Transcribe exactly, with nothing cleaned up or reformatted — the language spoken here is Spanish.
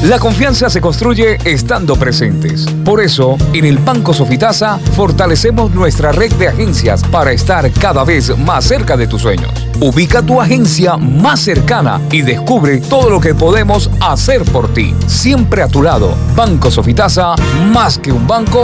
La confianza se construye estando presentes. Por eso, en el Banco Sofitasa fortalecemos nuestra red de agencias para estar cada vez más cerca de tus sueños. Ubica tu agencia más cercana y descubre todo lo que podemos hacer por ti. Siempre a tu lado. Banco Sofitasa, más que un banco,